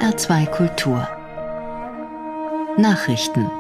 HR2 Kultur Nachrichten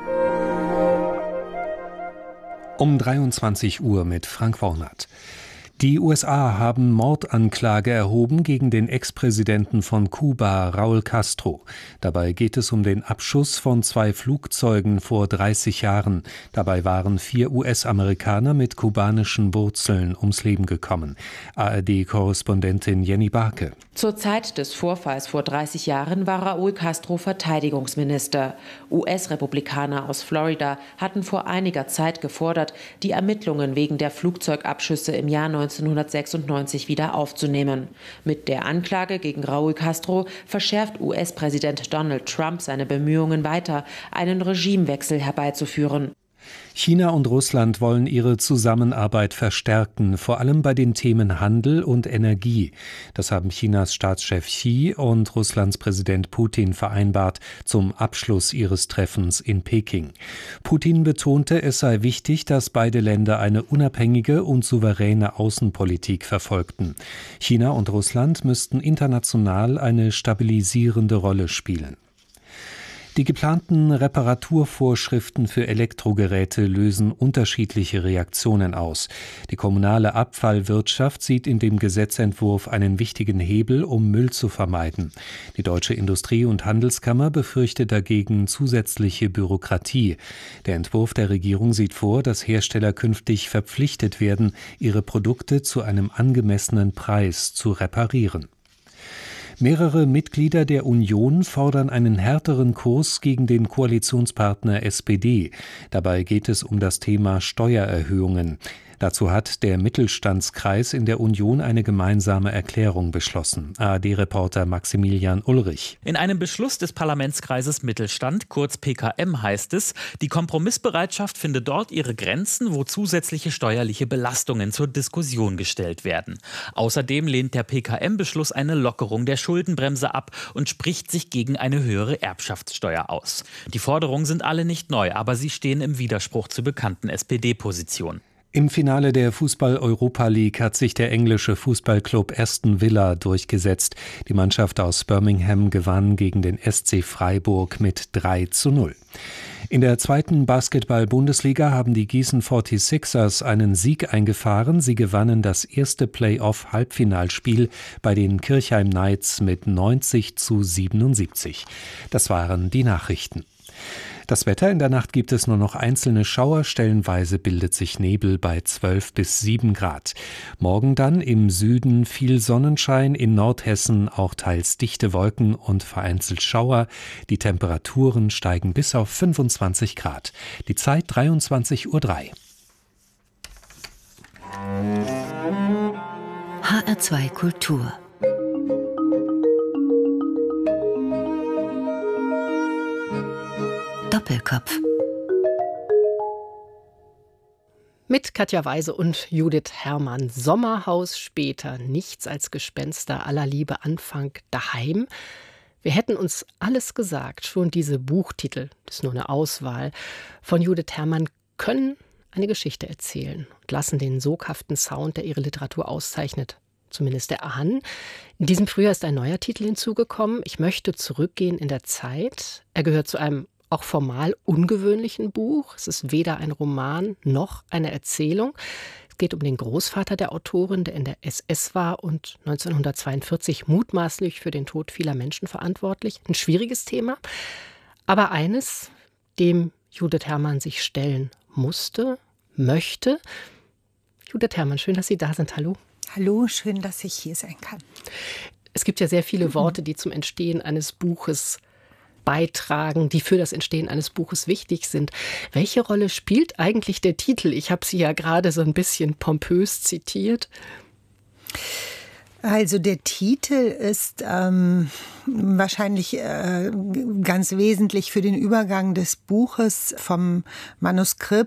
um 23 Uhr mit Frank Wornert. Die USA haben Mordanklage erhoben gegen den Ex-Präsidenten von Kuba, Raúl Castro. Dabei geht es um den Abschuss von 2 Flugzeugen vor 30 Jahren. Dabei waren 4 US-Amerikaner mit kubanischen Wurzeln ums Leben gekommen. ARD-Korrespondentin Jenny Barke. Zur Zeit des Vorfalls vor 30 Jahren war Raúl Castro Verteidigungsminister. US-Republikaner aus Florida hatten vor einiger Zeit gefordert, die Ermittlungen wegen der Flugzeugabschüsse im Jahr 1996 wieder aufzunehmen. Mit der Anklage gegen Raúl Castro verschärft US-Präsident Donald Trump seine Bemühungen weiter, einen Regimewechsel herbeizuführen. China und Russland wollen ihre Zusammenarbeit verstärken, vor allem bei den Themen Handel und Energie. Das haben Chinas Staatschef Xi und Russlands Präsident Putin vereinbart zum Abschluss ihres Treffens in Peking. Putin betonte, es sei wichtig, dass beide Länder eine unabhängige und souveräne Außenpolitik verfolgten. China und Russland müssten international eine stabilisierende Rolle spielen. Die geplanten Reparaturvorschriften für Elektrogeräte lösen unterschiedliche Reaktionen aus. Die kommunale Abfallwirtschaft sieht in dem Gesetzentwurf einen wichtigen Hebel, um Müll zu vermeiden. Die Deutsche Industrie- und Handelskammer befürchtet dagegen zusätzliche Bürokratie. Der Entwurf der Regierung sieht vor, dass Hersteller künftig verpflichtet werden, ihre Produkte zu einem angemessenen Preis zu reparieren. Mehrere Mitglieder der Union fordern einen härteren Kurs gegen den Koalitionspartner SPD. Dabei geht es um das Thema Steuererhöhungen. Dazu hat der Mittelstandskreis in der Union eine gemeinsame Erklärung beschlossen. ARD-Reporter Maximilian Ulrich. In einem Beschluss des Parlamentskreises Mittelstand, kurz PKM, heißt es, die Kompromissbereitschaft finde dort ihre Grenzen, wo zusätzliche steuerliche Belastungen zur Diskussion gestellt werden. Außerdem lehnt der PKM-Beschluss eine Lockerung der Schuldenbremse ab und spricht sich gegen eine höhere Erbschaftssteuer aus. Die Forderungen sind alle nicht neu, aber sie stehen im Widerspruch zu bekannten SPD-Positionen. Im Finale der Fußball-Europa League hat sich der englische Fußballclub Aston Villa durchgesetzt. Die Mannschaft aus Birmingham gewann gegen den SC Freiburg mit 3:0. In der 2. Basketball-Bundesliga haben die Gießen 46ers einen Sieg eingefahren. Sie gewannen das erste Playoff-Halbfinalspiel bei den Kirchheim Knights mit 90:77. Das waren die Nachrichten. Das Wetter: in der Nacht gibt es nur noch einzelne Schauer, stellenweise bildet sich Nebel bei 12 bis 7 Grad. Morgen dann im Süden viel Sonnenschein, in Nordhessen auch teils dichte Wolken und vereinzelt Schauer. Die Temperaturen steigen bis auf 25 Grad. Die Zeit 23:03 Uhr. HR2 Kultur Doppelkopf mit Katja Weise und Judith Herrmann. Sommerhaus später, nichts als Gespenster aller Liebe Anfang daheim. Wir hätten uns alles gesagt, schon diese Buchtitel, das ist nur eine Auswahl, von Judith Herrmann können eine Geschichte erzählen und lassen den soghaften Sound, der ihre Literatur auszeichnet, zumindest erahnen. In diesem Frühjahr ist ein neuer Titel hinzugekommen. Ich möchte zurückgehen in der Zeit. Er gehört zu einem auch formal ungewöhnlichen Buch. Es ist weder ein Roman noch eine Erzählung. Es geht um den Großvater der Autorin, der in der SS war und 1942 mutmaßlich für den Tod vieler Menschen verantwortlich. Ein schwieriges Thema, aber eines, dem Judith Herrmann sich stellen musste, möchte. Judith Herrmann, schön, dass Sie da sind. Hallo. Hallo, schön, dass ich hier sein kann. Es gibt ja sehr viele Worte, die zum Entstehen eines Buches beitragen, die für das Entstehen eines Buches wichtig sind. Welche Rolle spielt eigentlich der Titel? Ich habe Sie ja gerade so ein bisschen pompös zitiert. Also der Titel ist wahrscheinlich ganz wesentlich für den Übergang des Buches vom Manuskript